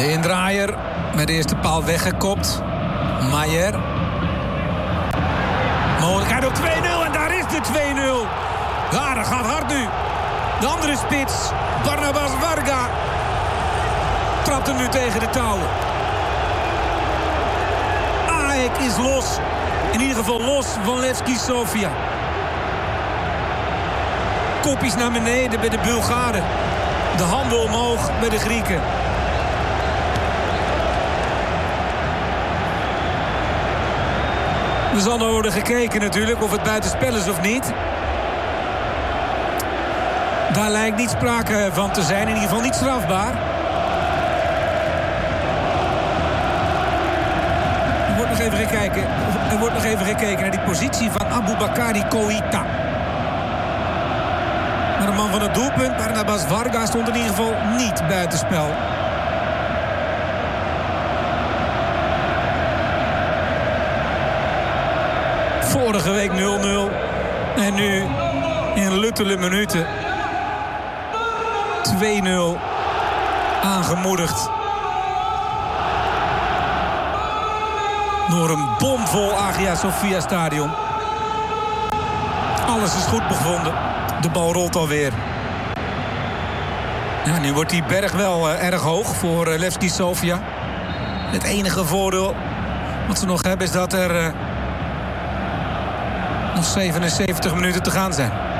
De indraaier met de eerste paal weggekopt. Maier. Mogelijkheid op 2-0 en daar is de 2-0. Ja, dat gaat hard nu. De andere spits, Barnabas Varga, trapt hem nu tegen de touwen. AEK is los. In ieder geval los van Levski Sofia. Kopjes naar beneden bij de Bulgaren. De handen omhoog bij de Grieken. Er zal nog worden gekeken natuurlijk of het buitenspel is of niet. Daar lijkt niet sprake van te zijn. In ieder geval niet strafbaar. Er wordt nog even gekeken naar die positie van Aboubakari Koita. Maar de man van het doelpunt, Barnabas Varga, stond in ieder geval niet buitenspel. Vorige week 0-0. En nu in luttele minuten 2-0 aangemoedigd. Door een bomvol Hagia Sophia stadion. Alles is goed bevonden. De bal rolt alweer. Ja, nu wordt die berg wel erg hoog voor Levski Sofia. Het enige voordeel wat ze nog hebben is dat er nog 77 minuten te gaan zijn.